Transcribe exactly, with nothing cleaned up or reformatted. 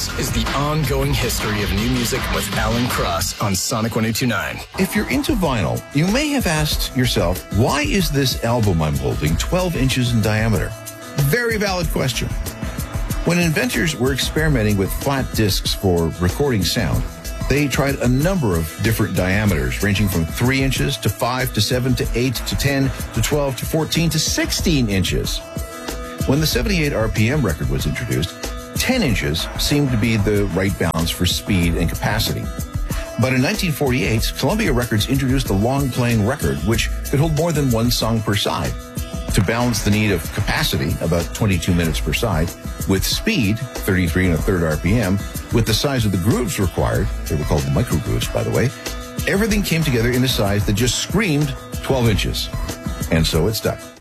This is the ongoing history of new music with Alan Cross on Sonic one oh two point nine. If you're into vinyl, you may have asked yourself, why is this album I'm holding twelve inches in diameter? Very valid question. When inventors were experimenting with flat discs for recording sound, they tried a number of different diameters, ranging from three inches to five to seven to eight to ten to twelve to fourteen to sixteen inches. When the seventy-eight R P M record was introduced, ten inches seemed to be the right balance for speed and capacity. But in nineteen forty-eight, Columbia Records introduced a long-playing record which could hold more than one song per side. To balance the need of capacity, about twenty-two minutes per side, with speed, thirty-three and a third R P M, with the size of the grooves required, they were called micro grooves, by the way, everything came together in a size that just screamed twelve inches. And so it stuck.